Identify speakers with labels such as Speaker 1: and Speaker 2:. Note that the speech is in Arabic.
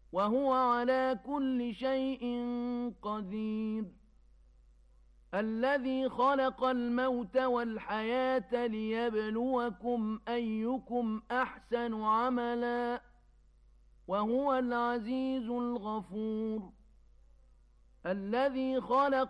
Speaker 1: وهو على كل شيء قدير. الذي خلق الموت والحياة ليبلوكم أيكم أحسن عملا وهو العزيز الغفور. الذي خلق